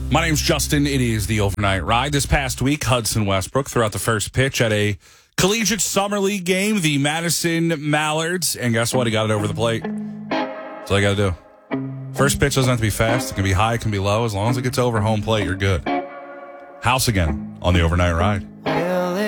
My name's Justin. It is the Overnight Ride. This past week, Hudson Westbrook threw out the first pitch at a collegiate summer league game, the Madison Mallards. And guess what? He got it over the plate. That's all you got to do. First pitch doesn't have to be fast. It can be high, it can be low. As long as it gets over home plate, you're good. House again on the Overnight Ride.